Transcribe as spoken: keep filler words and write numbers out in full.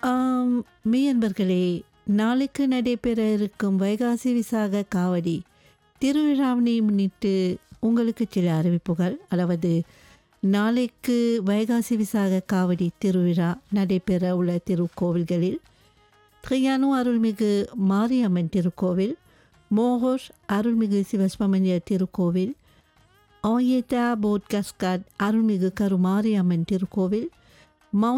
ஆம், மெய்யன்பர்களே, நாளைக்கு நடைபெற இருக்கும் வைகாசி விசாக காவடி திருவிழாவினை முன்னிட்டு உங்களுக்கு சில அறிவிப்புகள். அதாவது நாளைக்கு வைகாசி விசாக காவடி திருவிழா நடைபெற உள்ள திருக்கோவில்களில் த்ரியானு அருள்மிகு மாரியம்மன் திருக்கோவில், மோகோஷ் அருள்மிகு சிவசுப்ரமணிய திருக்கோவில், ஆயேதா போட் கஸ்காட் அருள்மிகு கருமாரியம்மன் திருக்கோவில், மவுண்ட்